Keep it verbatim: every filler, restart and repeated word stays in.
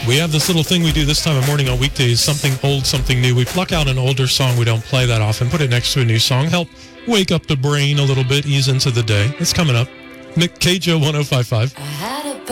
We have this little thing we do this time of morning on weekdays, something old, something new. We pluck out an older song we don't play that often, put it next to a new song, help wake up the brain a little bit, ease into the day. It's coming up. Nick K J O one oh five point five.